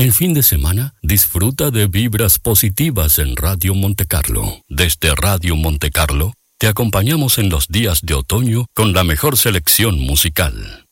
El fin de semana disfruta de vibras positivas en Radio Montecarlo. Desde Radio Montecarlo te acompañamos en los días de otoño con la mejor selección musical.